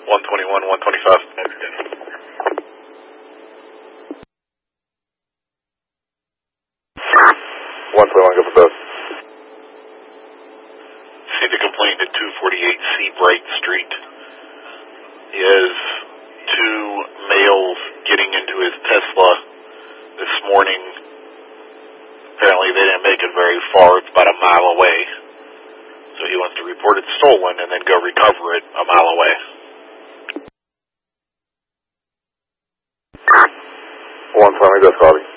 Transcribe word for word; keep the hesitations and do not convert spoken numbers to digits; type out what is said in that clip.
one twenty-one, one twenty-five. one twenty-one, go for both. See the complaint at two forty-eight C Bright Street. He has two males getting into his Tesla this morning. Apparently they didn't make it very far. It's about a mile away. So he wants to report it stolen and then go recover it a mile away. one twenty, just copy.